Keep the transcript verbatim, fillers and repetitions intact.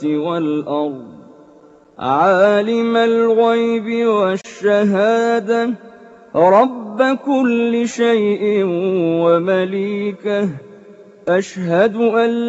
وَالْأَرْضِ عَالِمَ الْغَيْبِ وَالشَّهَادَةِ رَبَّ كُلِّ شَيْءٍ وَمَلِيكَهُ أَشْهَدُ أَن